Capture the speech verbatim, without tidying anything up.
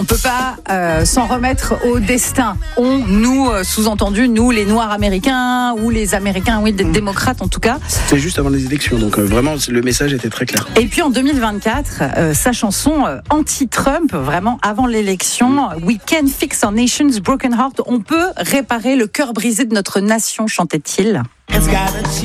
On peut pas euh, s'en remettre au destin. On, nous, euh, sous-entendu, nous, les Noirs américains ou les Américains, oui, des démocrates en tout cas. C'est juste avant les élections, donc euh, vraiment le message était très clair. Et puis en deux mille vingt-quatre, euh, sa chanson euh, anti-Trump, vraiment avant l'élection, We Can Fix Our Nation's Broken Heart. On peut réparer le cœur brisé de notre nation, chantait-il.